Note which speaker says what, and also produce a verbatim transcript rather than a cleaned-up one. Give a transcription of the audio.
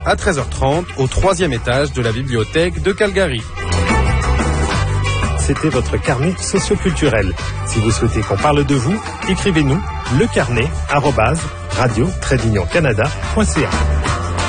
Speaker 1: à treize heures trente au troisième étage de la bibliothèque de Calgary.
Speaker 2: C'était votre carnet socioculturel. Si vous souhaitez qu'on parle de vous, écrivez-nous lecarnet arobase radio tiret canada point c a.